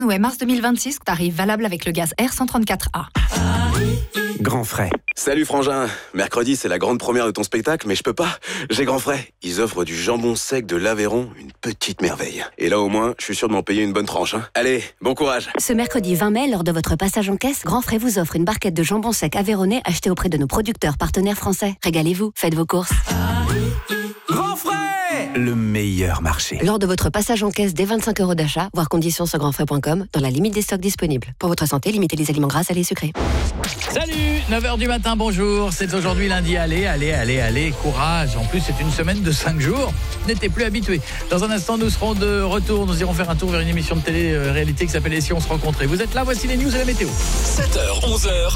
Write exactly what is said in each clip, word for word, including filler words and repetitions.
Ouais, mars deux mille vingt-six, tarif valable avec le gaz R cent trente-quatre A. Grand frais. Salut Frangin, mercredi c'est la grande première de ton spectacle, mais je peux pas, j'ai Grand frais. Ils offrent du jambon sec de l'Aveyron, une petite merveille. Et là au moins, je suis sûr de m'en payer une bonne tranche. Hein. Allez, bon courage. Ce mercredi vingt mai, lors de votre passage en caisse, Grand frais vous offre une barquette de jambon sec aveyronnais achetée auprès de nos producteurs partenaires français. Régalez-vous, faites vos courses. Grand frais, le meilleur marché. Lors de votre passage en caisse dès vingt-cinq euros d'achat, voir conditions sur grand frais point com, dans la limite des stocks disponibles. Pour votre santé, limitez les aliments gras, salés et sucrés. Salut, neuf heures du matin, bonjour. C'est aujourd'hui lundi, allez, allez, allez, allez, courage. En plus, c'est une semaine de cinq jours. N'étais plus habitué. Dans un instant, nous serons de retour. Nous irons faire un tour vers une émission de télé-réalité qui s'appelle Et si on se rencontrait. Vous êtes là, voici les news et la météo. sept heures, onze heures.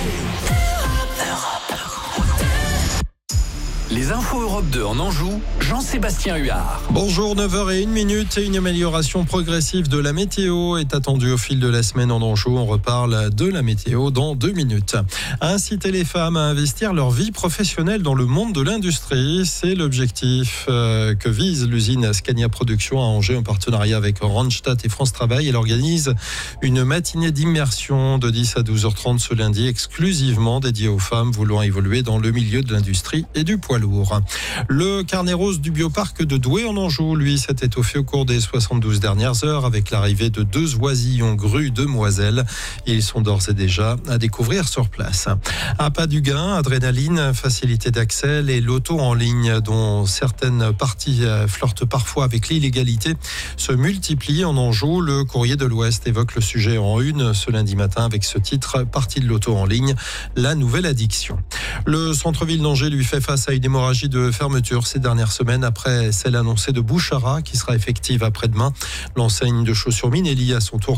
Les infos Europe deux en Anjou, Jean-Sébastien Huard. Bonjour, neuf heures zéro un et une amélioration progressive de la météo est attendue au fil de la semaine en Anjou. On reparle de la météo dans deux minutes. Inciter les femmes à investir leur vie professionnelle dans le monde de l'industrie, c'est l'objectif que vise l'usine Scania Production à Angers en partenariat avec Randstad et France Travail. Elle organise une matinée d'immersion de dix à douze heures trente ce lundi exclusivement dédiée aux femmes voulant évoluer dans le milieu de l'industrie et du poids lourd. Le carnet rose du bioparc de Douai en Anjou, lui, s'est étoffé au cours des soixante-douze dernières heures avec l'arrivée de deux oisillons grues demoiselles. Ils sont d'ores et déjà à découvrir sur place. Appât du gain, adrénaline, facilité d'accès, les lotos en ligne dont certaines parties flirtent parfois avec l'illégalité se multiplient en Anjou. Le Courrier de l'Ouest évoque le sujet en une ce lundi matin avec ce titre « Partie de loto en ligne, la nouvelle addiction ». Le centre-ville d'Angers lui fait face à une hémorragie de fermeture ces dernières semaines après celle annoncée de Bouchara qui sera effective après-demain. L'enseigne de chaussures Minelli à son tour